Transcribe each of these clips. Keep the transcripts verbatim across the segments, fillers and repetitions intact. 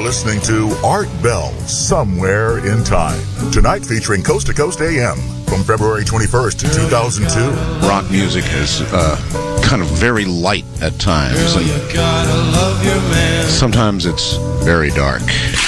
listening to Art Bell, Somewhere in Time. Tonight featuring Coast to Coast A M from February twenty-first, two thousand two. Rock music is uh, kind of very light at times. And sometimes it's very dark.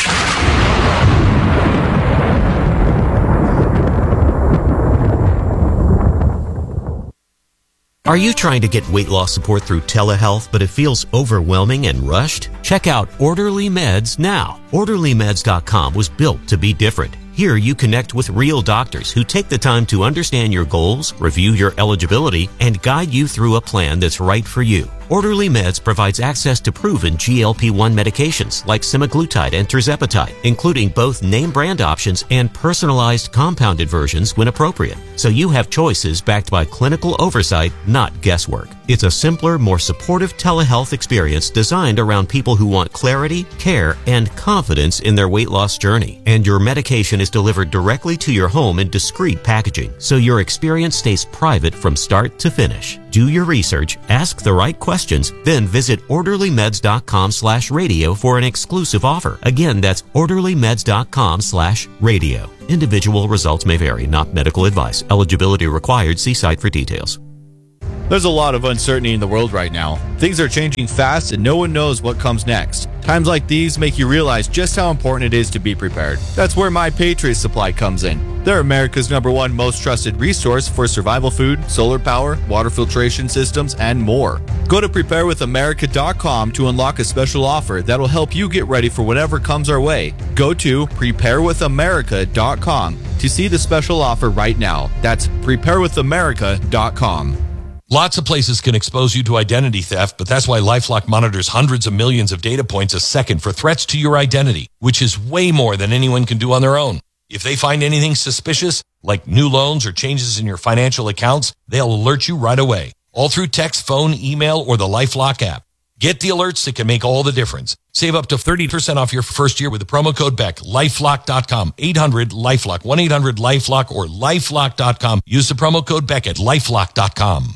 Are you trying to get weight loss support through telehealth, but it feels overwhelming and rushed? Check out Orderly Meds now. Orderly Meds dot com was built to be different. Here you connect with real doctors who take the time to understand your goals, review your eligibility, and guide you through a plan that's right for you. Orderly Meds provides access to proven G L P one medications like semaglutide and tirzepatide, including both name brand options and personalized compounded versions when appropriate. So you have choices backed by clinical oversight, not guesswork. It's a simpler, more supportive telehealth experience designed around people who want clarity, care, and confidence in their weight loss journey. And your medication is delivered directly to your home in discreet packaging, so your experience stays private from start to finish. Do your research, ask the right questions, then visit Orderly Meds dot com slash radio for an exclusive offer. Again, that's Orderly Meds dot com slash radio. Individual results may vary, not medical advice. Eligibility required. See site for details. There's a lot of uncertainty in the world right now. Things are changing fast and no one knows what comes next. Times like these make you realize just how important it is to be prepared. That's where My Patriot Supply comes in. They're America's number one most trusted resource for survival food, solar power, water filtration systems, and more. Go to prepare with america dot com to unlock a special offer that'll help you get ready for whatever comes our way. Go to prepare with america dot com to see the special offer right now. That's prepare with america dot com. Lots of places can expose you to identity theft, but that's why LifeLock monitors hundreds of millions of data points a second for threats to your identity, which is way more than anyone can do on their own. If they find anything suspicious, like new loans or changes in your financial accounts, they'll alert you right away, all through text, phone, email, or the LifeLock app. Get the alerts that can make all the difference. Save up to thirty percent off your first year with the promo code B E C K. LifeLock dot com, eight hundred LifeLock, one eight hundred LifeLock, or LifeLock dot com. Use the promo code B E C K at LifeLock dot com.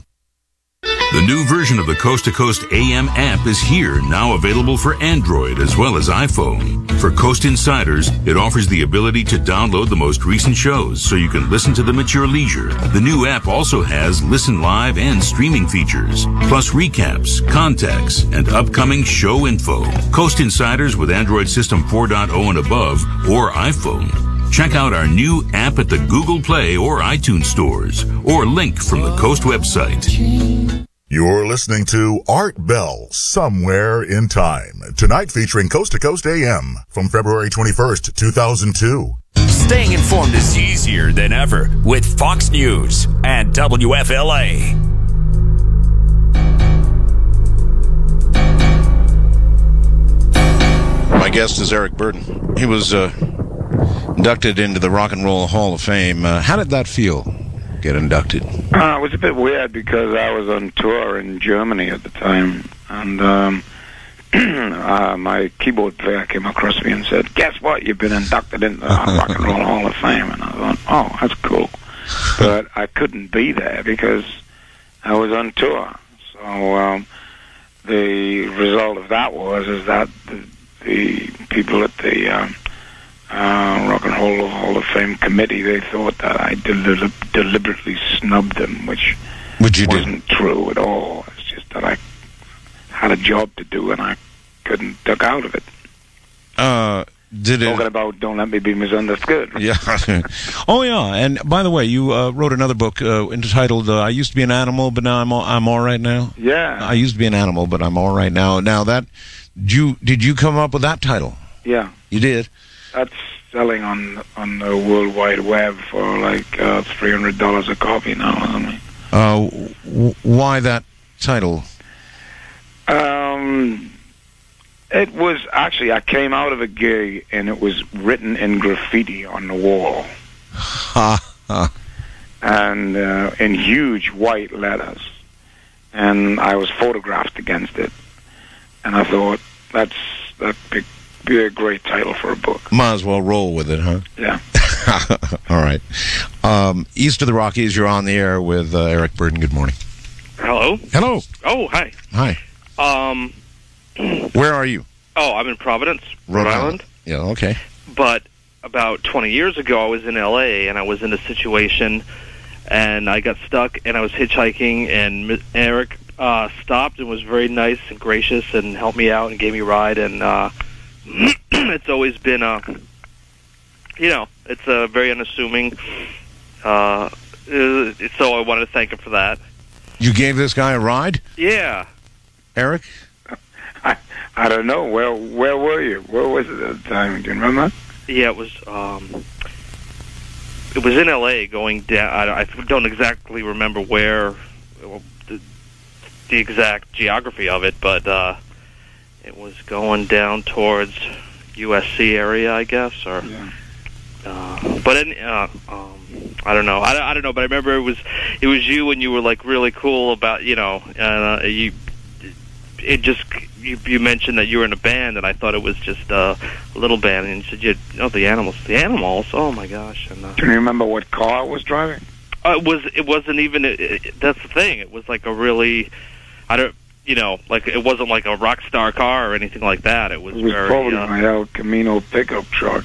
The new version of the Coast to Coast A M app is here, now available for Android as well as iPhone. For Coast Insiders, it offers the ability to download the most recent shows so you can listen to them at your leisure. The new app also has listen live and streaming features, plus recaps, contacts, and upcoming show info. Coast Insiders with Android System four point oh and above or iPhone. Check out our new app at the Google Play or iTunes stores, or link from the Coast website. You're listening to Art Bell, Somewhere in Time. Tonight featuring Coast to Coast A M from February twenty-first, two thousand two. Staying informed is easier than ever with Fox News and W F L A. My guest is Eric Burdon. He was uh, inducted into the Rock and Roll Hall of Fame. Uh, how did that feel, get inducted? Uh, it was a bit weird because I was on tour in Germany at the time, and um, uh, my keyboard player came across me and said, "Guess what? You've been inducted into the Rock and Roll Hall of Fame." And I thought, "Oh, that's cool," but I couldn't be there because I was on tour. So um, the result of that was is that the, the people at the um, Uh, Rock and Roll Hall of Fame committee, they thought that I del- deliberately snubbed them, which Would you wasn't do? true at all. It's just that I had a job to do and I couldn't duck out of it. Uh, did it? Talking about Don't Let Me Be Misunderstood. Yeah. Oh, yeah. And by the way, you uh, wrote another book uh, entitled uh, "I Used to Be an Animal, but now I'm all, I'm all right now." Yeah. I used to be an animal, but I'm all right now. Now that did you did you come up with that title? Yeah. You did. That's selling on on the World Wide Web for like uh, three hundred dollars a copy now, isn't it? Uh, w- why that title? Um, it was actually, I came out of a gig and it was written in graffiti on the wall. Ha ha. And uh, in huge white letters. And I was photographed against it. And I thought, that's that big. Be a great title for a book. Might as well roll with it, huh? Yeah. All right. Um, East of the Rockies, you're on the air with uh, Eric Burdon. Good morning. Hello. Hello. Oh, hi. Hi. Um, Where are you? Oh, I'm in Providence, Rhode, Rhode Island. Island. Yeah, okay. But about twenty years ago, I was in L A, and I was in a situation, and I got stuck, and I was hitchhiking, and Eric uh, stopped and was very nice and gracious and helped me out and gave me a ride, and uh, it's always been a, you know, it's a very unassuming, uh, so I wanted to thank him for that. You gave this guy a ride? Yeah. Eric? I I don't know. Where where were you? Where was it at the time? Do you remember? Yeah, it was. Um, it was in L A. Going down. I, I don't exactly remember where well, the, the exact geography of it, but uh, it was going down towards U S C area, I guess, or. Yeah. Uh, but in, uh, um, I don't know. I, I don't know. But I remember it was it was you, and you were like really cool about you know. Uh, you it just you, you mentioned that you were in a band, and I thought it was just uh, a little band, and you said you know the Animals, the Animals. Oh my gosh! And uh, Can you remember what car I was driving? uh, it was it wasn't even. It, it, that's the thing. It was like a really, I don't. You know, like it wasn't like a rock star car or anything like that. It was, It was very. probably Uh, my El Camino pickup truck.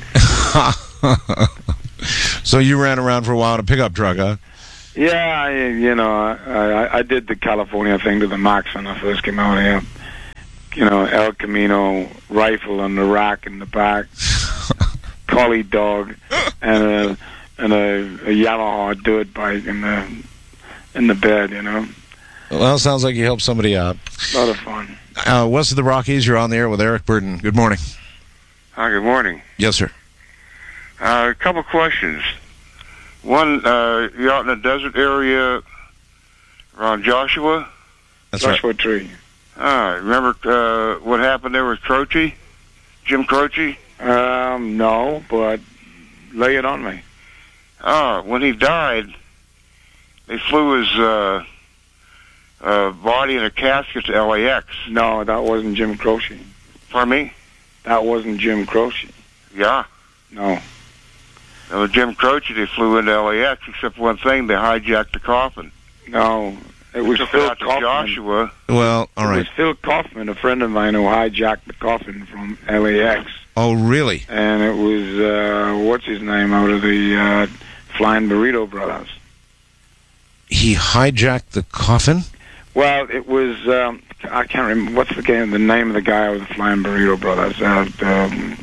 So you ran around for a while in a pickup truck, huh? Yeah, I, you know, I, I I did the California thing to the max when I first came out here. You know, El Camino rifle on the rack in the back, collie dog, and a and a, a Yamaha dirt bike in the in the bed. You know, Well, it sounds like you helped somebody out. a lot of fun. Uh, west of the Rockies, you're on the air with Eric Burden. Good morning. Hi, good morning. Yes, sir. Uh, a couple questions. One, uh, you're out in the desert area around Joshua? That's Joshua right. Tree. Ah, remember uh, what happened there with Croce? Jim Croce? Um, no, but lay it on me. Ah, when he died, they flew his uh, uh, body in a casket to L A X. No, that wasn't Jim Croce. Pardon me? That wasn't Jim Croce. Yeah. No. It was Jim Croce. They flew into L A X, except one thing, they hijacked the coffin. No, it was took Phil it out to Kaufman. Joshua. Well, all It right. was Phil Kaufman, a friend of mine, who hijacked the coffin from L A X. Oh, really? And it was, uh, what's his name, out of the uh, Flying Burrito Brothers. He hijacked the coffin? Well, it was, um, I can't remember, what's the, game, the name of the guy out of the Flying Burrito Brothers? Uh, um,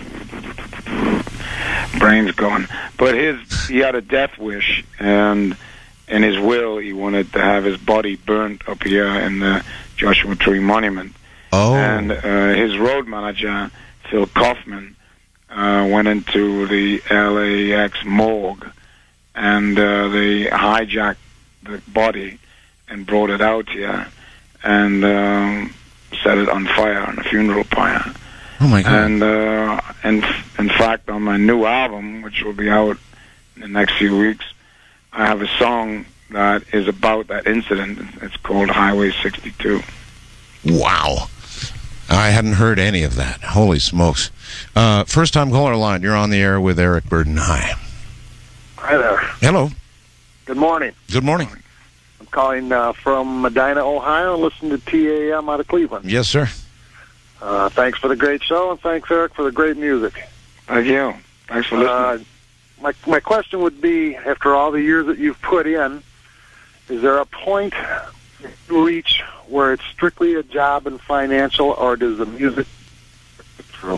brain's going. But his, he had a death wish, and in his will, he wanted to have his body burnt up here in the Joshua Tree Monument. Oh. And uh, his road manager, Phil Kaufman, uh, went into the L A X morgue, and uh, they hijacked the body and brought it out here and um, set it on fire on a funeral pyre. Oh, my God. And uh, in, in fact, on my new album, which will be out in the next few weeks, I have a song that is about that incident. It's called Highway sixty-two. Wow. I hadn't heard any of that. Holy smokes. Uh, first-time caller line. You're on the air with Eric Burden. Hi. Hi there. Hello. Good morning. Good morning. I'm calling uh, from Medina, Ohio, and listening to T A M out of Cleveland. Yes, sir. Uh, thanks for the great show, and thanks, Eric, for the great music. Thank you. Thanks for listening. Uh, my, my question would be, after all the years that you've put in, is there a point you reach where it's strictly a job and financial, or does the music through?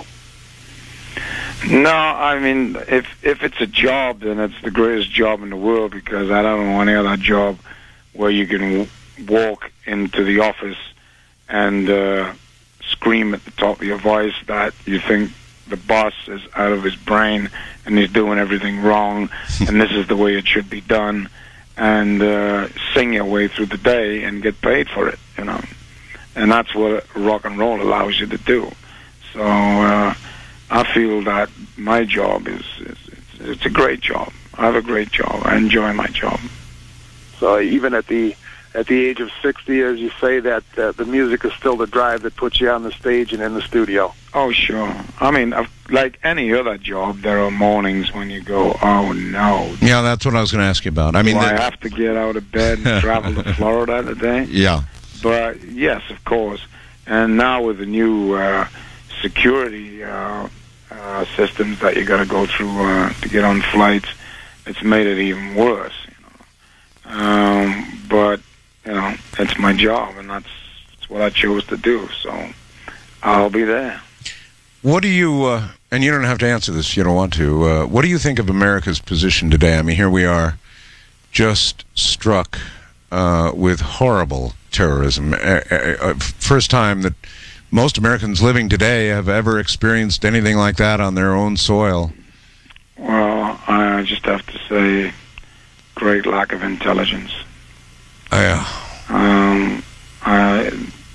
No, I mean, if if it's a job, then it's the greatest job in the world, because I don't want any other job where you can w- walk into the office and uh, scream at the top of your voice that you think the boss is out of his brain and he's doing everything wrong and this is the way it should be done, and uh, sing your way through the day and get paid for it, you know. And that's what rock and roll allows you to do. So uh, I feel that my job is, is it's, it's a great job. I have a great job. I enjoy my job. So even at the at the age of sixty, as you say, that uh, the music is still the drive that puts you on the stage and in the studio. Oh, sure. I mean, I've, like any other job, there are mornings when you go, oh, no. Yeah, that's what I was going to ask you about. I mean, Do I the- have to get out of bed and travel to Florida today? Yeah. But, yes, of course. And now with the new uh, security uh, uh, systems that you got to go through uh, to get on flights. It's made it even worse. You know? Um, but you know, it's my job, and that's, that's what I chose to do. So I'll be there. What do you? Uh, and you don't have to answer this if you don't want to. Uh, what do you think of America's position today? I mean, here we are, just struck uh, with horrible terrorism. Uh, uh, first time that most Americans living today have ever experienced anything like that on their own soil. Well, I just have to say, great lack of intelligence. Oh, yeah. Um, I,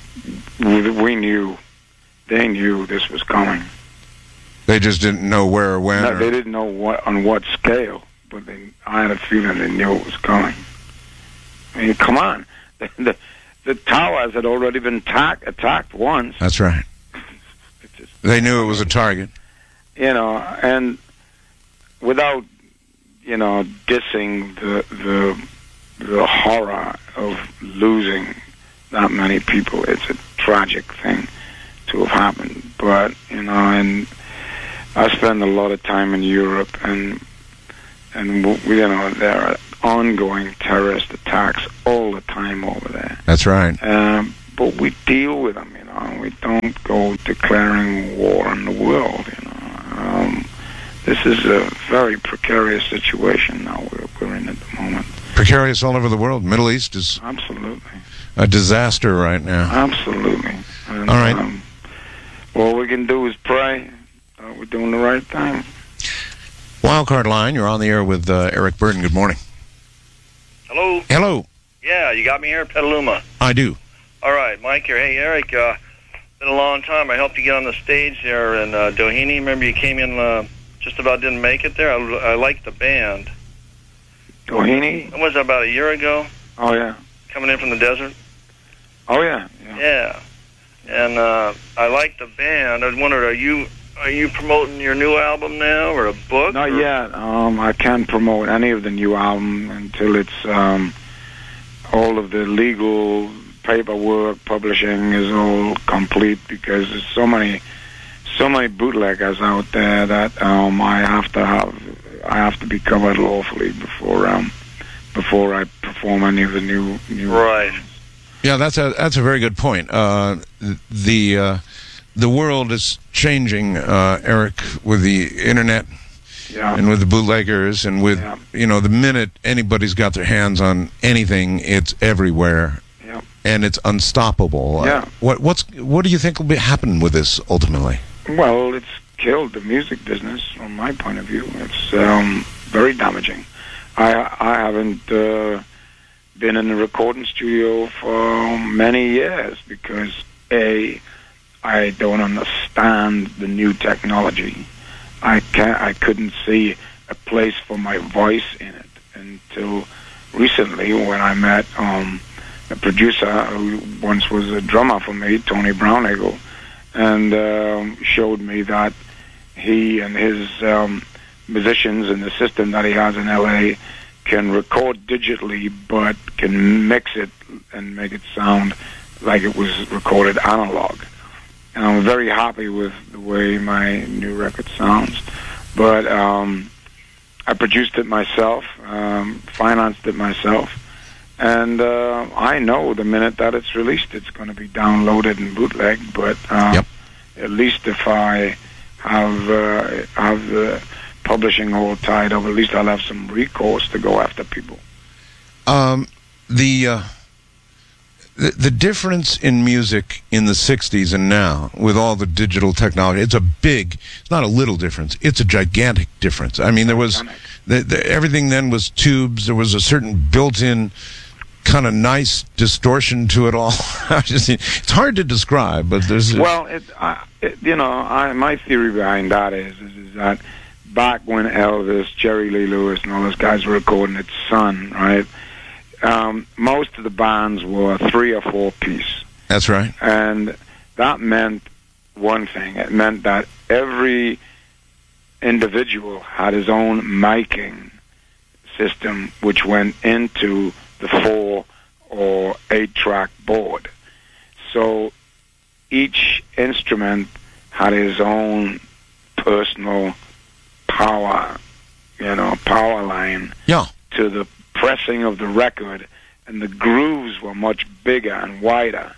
we knew, they knew this was coming. They just didn't know where or when? No, or... they didn't know what on what scale, but they, I had a feeling they knew it was coming. I mean, come on. The, the, the towers had already been attack, attacked once. That's right. Just, they knew it was a target. You know, and without, you know, dissing the the the horror of losing that many people, it's a tragic thing to have happened. But, you know, and I spend a lot of time in Europe, and and you know, there are ongoing terrorist attacks all the time over there. That's right. Um, but we deal with them, you know, and we don't go declaring war on the world, you know. Um, this is a very precarious situation now we're, we're in at the moment. Precarious all over the world. Middle East is absolutely a disaster right now. Absolutely. And, all right. Um, all we can do is pray uh, we're doing the right thing. Wildcard Line, you're on the air with uh, Eric Burden. Good morning. Hello? Hello. Yeah, you got me here, Petaluma. I do. All right, Mike here. Hey, Eric, uh, been a long time. I helped you get on the stage there in uh, Doheny. Remember you came in, uh, just about didn't make it there? I, I liked the band. Doheny? It was about a year ago. Oh, yeah. Coming in from the desert. Oh, yeah. Yeah. yeah. And uh, I liked the band. I wondered, are you... Are you promoting your new album now, or a book? Not or? yet. Um, I can't promote any of the new album until it's um, all of the legal paperwork, publishing is all complete, because there's so many, so many bootleggers out there that um, I have to have, I have to be covered lawfully before um, before I perform any of the new new. Right. Yeah, that's a that's a very good point. Uh, the uh, the world is changing, uh, Eric, with the internet, yeah. and with the bootleggers, and with yeah. you know, the minute anybody's got their hands on anything, it's everywhere, yeah. and it's unstoppable. Yeah. Uh, what what's what do you think will be, happen with this ultimately? Well, it's killed the music business from my point of view. It's um, very damaging. I I haven't uh, been in the recording studio for many years because a I don't understand the new technology. I can't. I couldn't see a place for my voice in it until recently, when I met um, a producer who once was a drummer for me, Tony Browneagle, and um, showed me that he and his um, musicians and the system that he has in L A can record digitally, but can mix it and make it sound like it was recorded analog. And I'm very happy with the way my new record sounds. But um, I produced it myself, um, financed it myself, and uh, I know the minute that it's released, it's going to be downloaded and bootlegged. But uh, yep. at least if I have uh, have the publishing all tied up, at least I'll have some recourse to go after people. Um, the. Uh The, the difference in music in the sixties and now, with all the digital technology, it's a big, it's not a little difference, it's a gigantic difference. I mean, there was, the, the, everything then was tubes, there was a certain built-in kind of nice distortion to it all. It's hard to describe, but there's... A, well, it, uh, it, you know, I, my theory behind that is, is, is that back when Elvis, Jerry Lee Lewis, and all those guys were recording at Sun, right? Um, most of the bands were three or four piece. That's right. And that meant one thing. It meant that every individual had his own miking system, which went into the four or eight track board. So each instrument had his own personal power, you know, power line yeah. to the pressing of the record, and the grooves were much bigger and wider.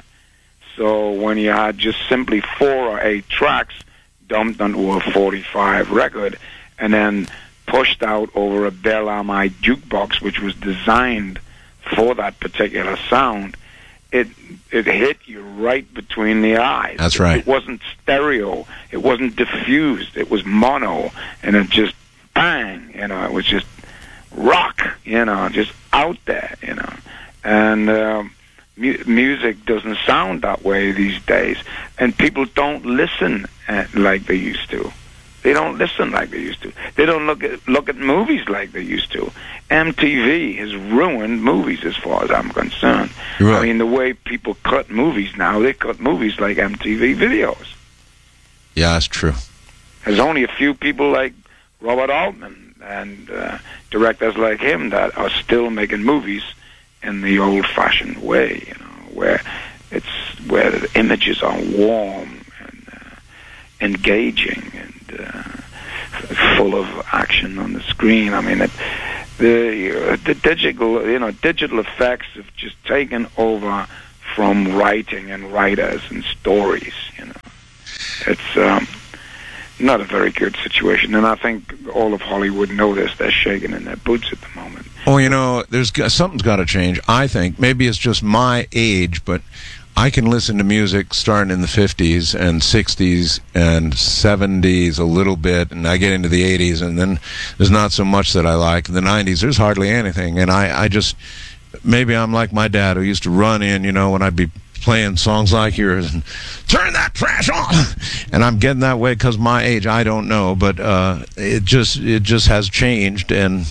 So when you had just simply four or eight tracks dumped onto a forty-five record and then pushed out over a Bell Ami jukebox, which was designed for that particular sound, it it hit you right between the eyes. That's right. It wasn't stereo. It wasn't diffused. It was mono, and it just bang. You know, it was just rock. You know, just out there. You know, and um, mu- music doesn't sound that way these days, and people don't listen at, like they used to. They don't listen like they used to. They don't look at look at movies like they used to. M T V has ruined movies as far as I'm concerned. Right. I mean, the way people cut movies now, they cut movies like M T V videos. Yeah, that's true. There's only a few people like Robert Altman and uh, directors like him that are still making movies in the old-fashioned way, you know, where it's where the images are warm and uh, engaging and uh, full of action on the screen. I mean, it, the uh, the digital, you know, digital effects have just taken over from writing and writers and stories. You know, it's um, not a very good situation, and I think all of Hollywood know this. They're shaking in their boots at the moment. Well, you know, there's something's got to change. I think maybe it's just my age, but I can listen to music starting in the fifties and sixties and seventies a little bit, and I get into the eighties, and then there's not so much that I like. In the nineties, there's hardly anything, and I, I just, maybe I'm like my dad, who used to run in, you know, when I'd be playing songs like yours, and turn that trash on, and I'm getting that way because my age, I don't know, but uh, it just it just has changed, and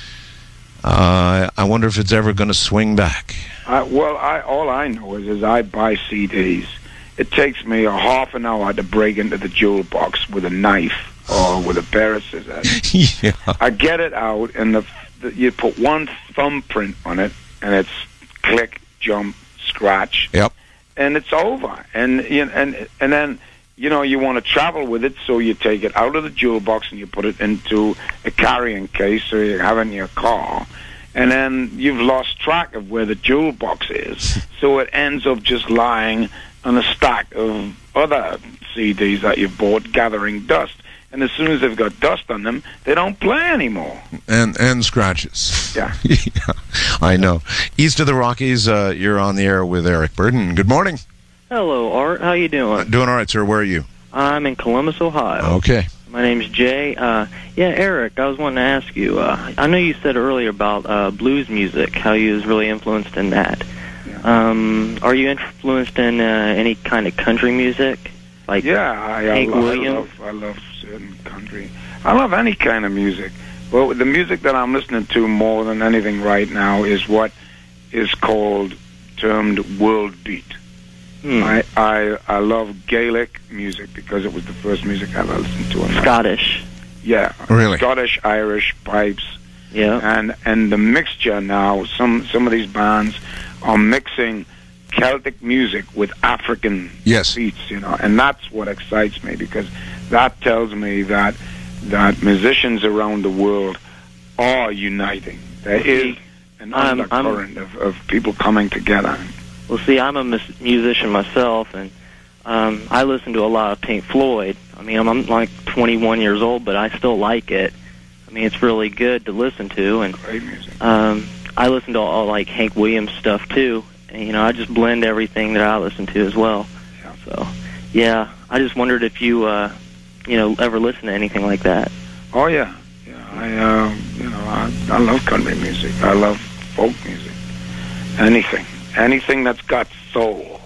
uh, I wonder if it's ever going to swing back. I, well, I, all I know is, is I buy C Ds. It takes me a half an hour to break into the jewel box with a knife or with a pair of scissors. Yeah. I get it out, and the, the you put one thumbprint on it, and it's click, jump, scratch. Yep. And it's over. And you know, and and then you know you want to travel with it, so you take it out of the jewel box and you put it into a carrying case, so you have it in your car. And then you've lost track of where the jewel box is, so it ends up just lying on a stack of other C Ds that you've bought, gathering dust. And as soon as they've got dust on them, they don't play anymore. And and scratches. Yeah. Yeah, I know. East of the Rockies, uh, you're on the air with Eric Burden. Good morning. Hello, Art. How you doing? Uh, doing all right, sir. Where are you? I'm in Columbus, Ohio. Okay. My name's Jay. Uh, yeah, Eric, I was wanting to ask you, uh, I know you said earlier about uh, blues music, how you was really influenced in that. Yeah. Um, are you influenced in uh, any kind of country music? Like yeah, I, Hank I, love, Williams? I love, I love certain country. I love any kind of music. But the music that I'm listening to more than anything right now is what is called, termed world beat. Hmm. I, I I love Gaelic music because it was the first music I ever listened to. Scottish. Yeah. Really? Scottish, Irish, pipes. Yeah. And and the mixture now, some some of these bands are mixing Celtic music with African yes. beats, you know, and that's what excites me, because that tells me that that musicians around the world are uniting. There is an I'm- undercurrent of, of people coming together. Well, see, I'm a mus- musician myself, and um, I listen to a lot of Pink Floyd. I mean, I'm, I'm like twenty-one years old, but I still like it. I mean, it's really good to listen to, and Great music. um, I listen to all like Hank Williams stuff too. And, you know, I just blend everything that I listen to as well. Yeah. So, yeah, I just wondered if you, uh, you know, ever listen to anything like that. Oh yeah, yeah. I uh, you know I, I love country music. I love folk music. Anything, anything that's got soul.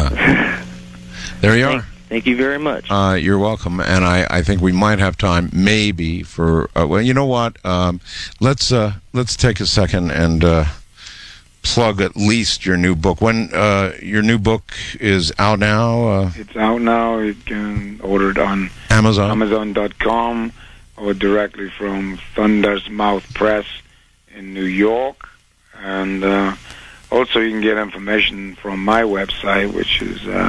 There you Thank, are. thank you very much. Uh, you're welcome, and I, I think we might have time, maybe for. Uh, well, you know what? Um, let's uh, let's take a second and uh, plug at least your new book. When uh, your new book is out now? Uh, It's out now. You can order it on Amazon. Amazon dot com or directly from Thunder's Mouth Press in New York. And uh, also you can get information from my website, which is uh,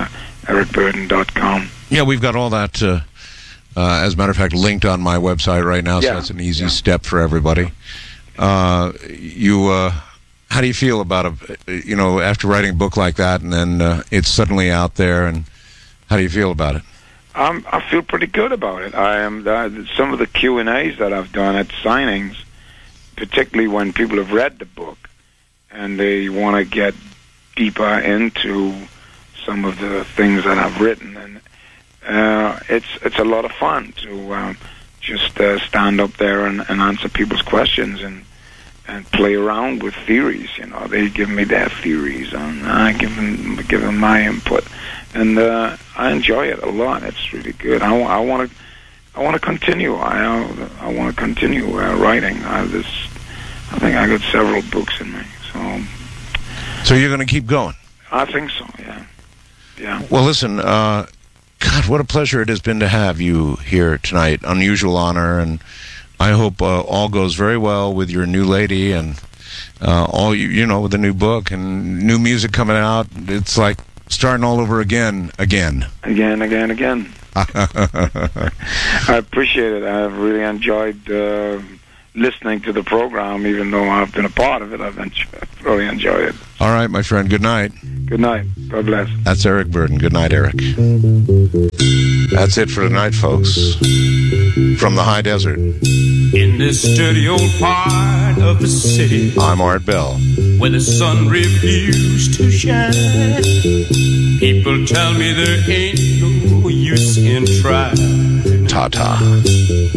eric burden dot com. Yeah, we've got all that, uh, uh, as a matter of fact, linked on my website right now, so Yeah. that's an easy step for everybody. Uh, you, uh, how do you feel about a, you know, after writing a book like that, and then uh, it's suddenly out there, and how do you feel about it? Um, I feel pretty good about it. I am uh, some of the Q and A's that I've done at signings, particularly when people have read the book and they want to get deeper into some of the things that I've written, and uh, it's it's a lot of fun to um, just uh, stand up there and, and answer people's questions and and play around with theories. You know, they give me their theories, and I give them give them my input. And uh, I enjoy it a lot. It's really good. I, I want to, I want to continue. I, I want to continue uh, writing. I, this, I think I got several books in me. So, so you're going to keep going? I think so. Yeah, yeah. Well, listen, uh, God, what a pleasure it has been to have you here tonight. Unusual honor, and I hope uh, all goes very well with your new lady and uh, all you, you know, with the new book and new music coming out. It's like starting all over again, again. Again, again, again. I appreciate it. I've really enjoyed uh, listening to the program, even though I've been a part of it. I've enjoyed, really enjoyed it. All right, my friend. Good night. Good night. God bless. That's Eric Burden. Good night, Eric. That's it for tonight, folks. From the high desert. In this dirty old part of the city, I'm Art Bell. where the sun refused to shine, people tell me there ain't no use in trying. Ta-ta.